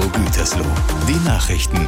Gütersloh. Die Nachrichten.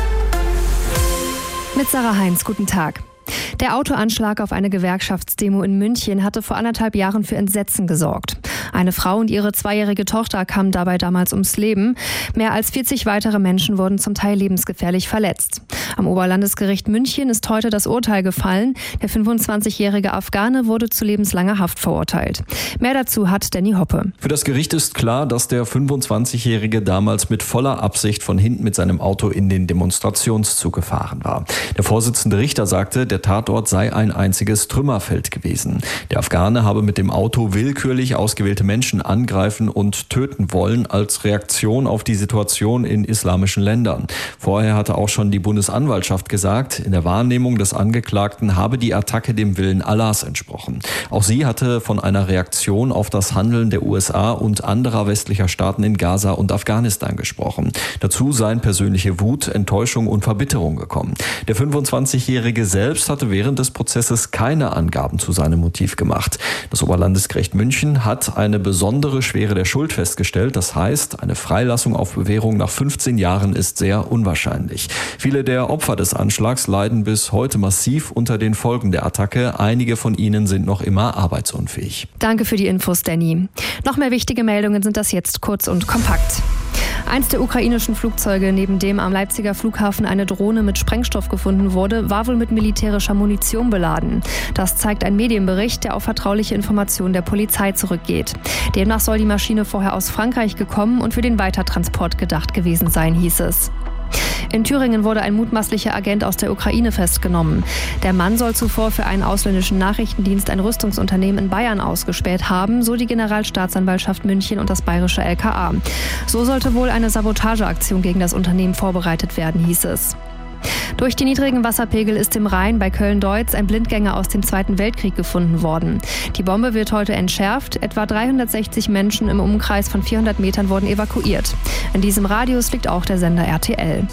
Mit Sarah Heinz, guten Tag. Der Autoanschlag auf eine Gewerkschaftsdemo in München hatte vor 1,5 Jahren für Entsetzen gesorgt. Eine Frau und ihre 2-jährige Tochter kamen dabei damals ums Leben. Mehr als 40 weitere Menschen wurden zum Teil lebensgefährlich verletzt. Am Oberlandesgericht München ist heute das Urteil gefallen. Der 25-jährige Afghane wurde zu lebenslanger Haft verurteilt. Mehr dazu hat Danny Hoppe. Für das Gericht ist klar, dass der 25-jährige damals mit voller Absicht von hinten mit seinem Auto in den Demonstrationszug gefahren war. Der Vorsitzende Richter sagte, der Tatort sei ein einziges Trümmerfeld gewesen. Der Afghane habe mit dem Auto willkürlich ausgewählte Menschen angreifen und töten wollen als Reaktion auf die Situation in islamischen Ländern. Vorher hatte auch schon die Bundesanwaltschaft gesagt, in der Wahrnehmung des Angeklagten habe die Attacke dem Willen Allahs entsprochen. Auch sie hatte von einer Reaktion auf das Handeln der USA und anderer westlicher Staaten in Gaza und Afghanistan gesprochen. Dazu seien persönliche Wut, Enttäuschung und Verbitterung gekommen. Der 25-Jährige selbst hatte während des Prozesses keine Angaben zu seinem Motiv gemacht. Das Oberlandesgericht München hat eine besondere Schwere der Schuld festgestellt. Das heißt, eine Freilassung auf Bewährung nach 15 Jahren ist sehr unwahrscheinlich. Viele der Opfer des Anschlags leiden bis heute massiv unter den Folgen der Attacke. Einige von ihnen sind noch immer arbeitsunfähig. Danke für die Infos, Danny. Noch mehr wichtige Meldungen sind das jetzt kurz und kompakt. Eins der ukrainischen Flugzeuge, neben dem am Leipziger Flughafen eine Drohne mit Sprengstoff gefunden wurde, war wohl mit militärischer Munition beladen. Das zeigt ein Medienbericht, der auf vertrauliche Informationen der Polizei zurückgeht. Demnach soll die Maschine vorher aus Frankreich gekommen und für den Weitertransport gedacht gewesen sein, hieß es. In Thüringen wurde ein mutmaßlicher Agent aus der Ukraine festgenommen. Der Mann soll zuvor für einen ausländischen Nachrichtendienst ein Rüstungsunternehmen in Bayern ausgespäht haben, so die Generalstaatsanwaltschaft München und das bayerische LKA. So sollte wohl eine Sabotageaktion gegen das Unternehmen vorbereitet werden, hieß es. Durch die niedrigen Wasserpegel ist im Rhein bei Köln-Deutz ein Blindgänger aus dem Zweiten Weltkrieg gefunden worden. Die Bombe wird heute entschärft. Etwa 360 Menschen im Umkreis von 400 Metern wurden evakuiert. In diesem Radius liegt auch der Sender RTL.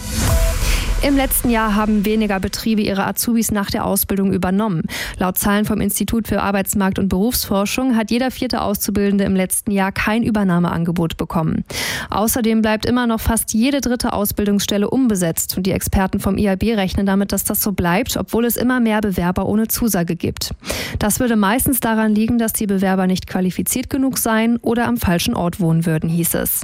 Im letzten Jahr haben weniger Betriebe ihre Azubis nach der Ausbildung übernommen. Laut Zahlen vom Institut für Arbeitsmarkt- und Berufsforschung hat jeder 4. Auszubildende im letzten Jahr kein Übernahmeangebot bekommen. Außerdem bleibt immer noch fast jede 3. Ausbildungsstelle unbesetzt. Und die Experten vom IAB rechnen damit, dass das so bleibt, obwohl es immer mehr Bewerber ohne Zusage gibt. Das würde meistens daran liegen, dass die Bewerber nicht qualifiziert genug seien oder am falschen Ort wohnen würden, hieß es.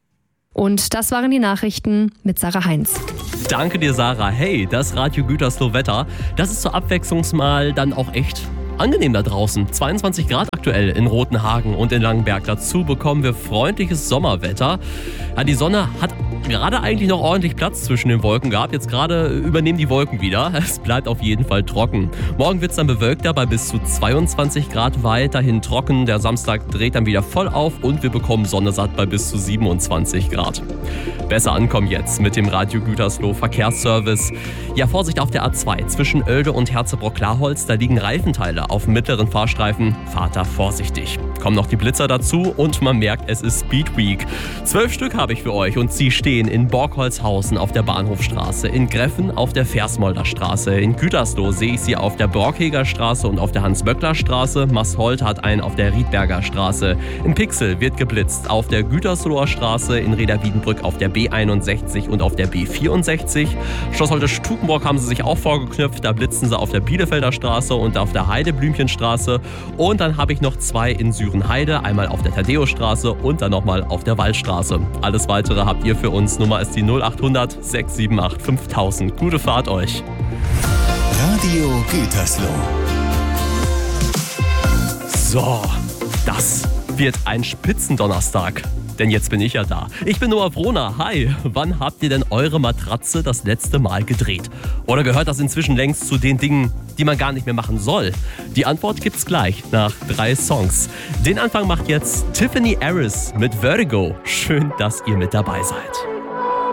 Und das waren die Nachrichten mit Sarah Heinz. Danke dir, Sarah. Hey, das Radio Gütersloh Wetter, das ist zur Abwechslung mal dann auch echt angenehm da draußen. 22 Grad aktuell in Rotenhagen und in Langenberg. Dazu bekommen wir freundliches Sommerwetter. Ja, die Sonne hat gerade eigentlich noch ordentlich Platz zwischen den Wolken gehabt. Jetzt gerade übernehmen die Wolken wieder. Es bleibt auf jeden Fall trocken. Morgen wird es dann bewölkter bei bis zu 22 Grad, weiterhin trocken. Der Samstag dreht dann wieder voll auf und wir bekommen Sonne satt bei bis zu 27 Grad. Besser ankommen jetzt mit dem Radio Gütersloh Verkehrsservice. Ja, Vorsicht auf der A2 zwischen Oelde und Herzebrock-Klarholz. Da liegen Reifenteile auf dem mittleren Fahrstreifen. Fahrt da vorsichtig. Kommen noch die Blitzer dazu und man merkt, es ist Speed Week. 12 Stück habe ich für euch und sie stehen in Borgholzhausen auf der Bahnhofstraße, in Greffen auf der Versmolder Straße, in Gütersloh sehe ich sie auf der Borgheger Straße und auf der Hans-Möckler-Straße. Masholt hat einen auf der Riedberger Straße. In Pixel wird geblitzt auf der Gütersloher Straße, in Reda-Wiedenbrück auf der B61 und auf der B64. Schloss Holte-Stukenburg haben sie sich auch vorgeknüpft, da blitzen sie auf der Bielefelder Straße und auf der Heideblümchenstraße. Und dann habe ich noch 2 in Sürenheide, einmal auf der Thaddäusstraße und dann nochmal auf der Waldstraße. Alles Weitere habt ihr für uns. Nummer ist die 0800 678 5000. Gute Fahrt euch. Radio Gütersloh. So, das wird ein Spitzendonnerstag. Denn jetzt bin ich ja da. Ich bin Noah Brona. Hi. Wann habt ihr denn eure Matratze das letzte Mal gedreht? Oder gehört das inzwischen längst zu den Dingen, die man gar nicht mehr machen soll? Die Antwort gibt's gleich nach 3 Songs. Den Anfang macht jetzt Tiffany Harris mit Vertigo. Schön, dass ihr mit dabei seid.